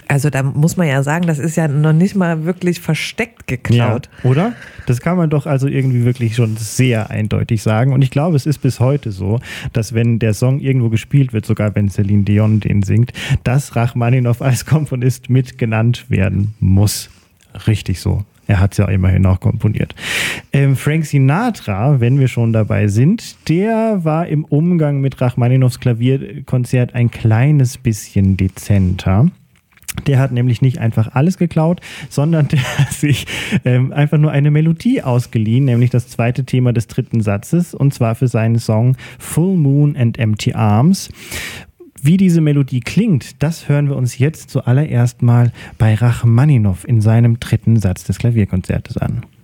Also da muss man ja sagen, das ist ja noch nicht mal wirklich versteckt geklaut. Ja, oder? Das kann man doch also irgendwie wirklich schon sehr eindeutig sagen. Und ich glaube, es ist bis heute so, dass wenn der Song irgendwo gespielt wird, sogar wenn Celine Dion den singt, dass Rachmaninoff als Komponist mit genannt werden muss. Richtig so. Er hat es ja immerhin auch komponiert. Frank Sinatra, wenn wir schon dabei sind, der war im Umgang mit Rachmaninoffs Klavierkonzert ein kleines bisschen dezenter. Der hat nämlich nicht einfach alles geklaut, sondern der hat sich einfach nur eine Melodie ausgeliehen, nämlich das zweite Thema des dritten Satzes, und zwar für seinen Song Full Moon and Empty Arms. Wie diese Melodie klingt, das hören wir uns jetzt zuallererst mal bei Rachmaninoff in seinem dritten Satz des Klavierkonzertes an.